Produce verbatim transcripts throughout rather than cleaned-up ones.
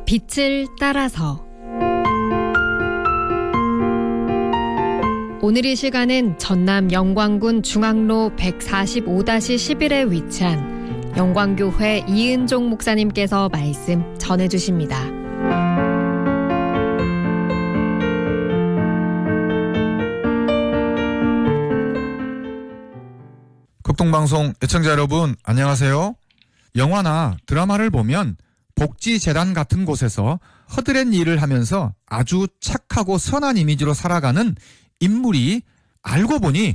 빛을 따라서. 오늘 이 시간은 전남 영광군 중앙로 백사십오 십일에 위치한 영광교회 이은종 목사님께서 말씀 전해주십니다. 극동방송 애청자 여러분, 안녕하세요. 영화나 드라마를 보면 복지재단 같은 곳에서 허드렛 일을 하면서 아주 착하고 선한 이미지로 살아가는 인물이 알고 보니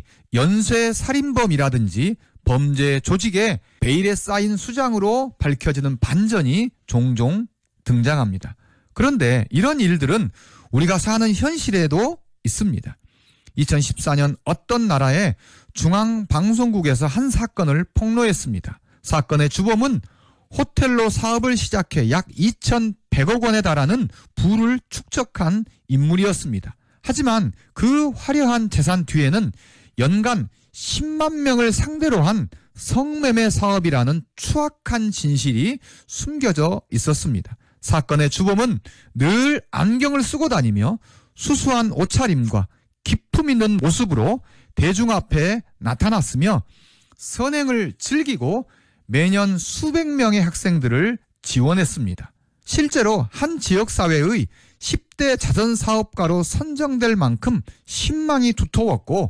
연쇄살인범이라든지 범죄 조직의 베일에 쌓인 수장으로 밝혀지는 반전이 종종 등장합니다. 그런데 이런 일들은 우리가 사는 현실에도 있습니다. 이천십사 년 어떤 나라의 중앙방송국에서 한 사건을 폭로했습니다. 사건의 주범은 호텔로 사업을 시작해 약 이천백억 원에 달하는 부를 축적한 인물이었습니다. 하지만 그 화려한 재산 뒤에는 연간 십만 명을 상대로 한 성매매 사업이라는 추악한 진실이 숨겨져 있었습니다. 사건의 주범은 늘 안경을 쓰고 다니며 수수한 옷차림과 기품 있는 모습으로 대중 앞에 나타났으며 선행을 즐기고 매년 수백 명의 학생들을 지원했습니다. 실제로 한 지역사회의 십 대 자선사업가로 선정될 만큼 신망이 두터웠고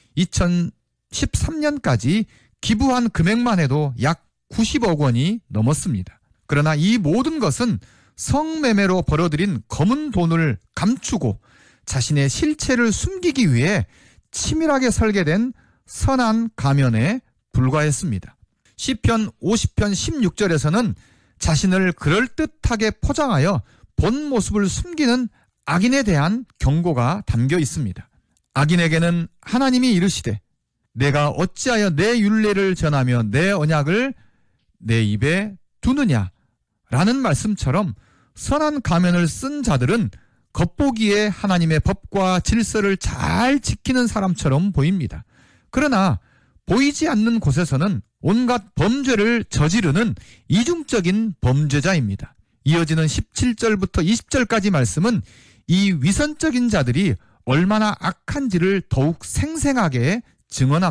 이천십삼 년까지 기부한 금액만 해도 약 구십억 원이 넘었습니다. 그러나 이 모든 것은 성매매로 벌어들인 검은 돈을 감추고 자신의 실체를 숨기기 위해 치밀하게 설계된 선한 가면에 불과했습니다. 시편 오십 편 십육 절에서는 자신을 그럴듯하게 포장하여 본 모습을 숨기는 악인에 대한 경고가 담겨 있습니다. 악인에게는 하나님이 이르시되 내가 어찌하여 내 율례를 전하며 내 언약을 내 입에 두느냐 라는 말씀처럼 선한 가면을 쓴 자들은 겉보기에 하나님의 법과 질서를 잘 지키는 사람처럼 보입니다. 그러나 보이지 않는 곳에서는 온갖 범죄를 저지르는 이중적인 범죄자입니다. 이어지는 십칠 절부터 이십 절까지 말씀은 이 위선적인 자들이 얼마나 악한지를 더욱 생생하게 증언합니다.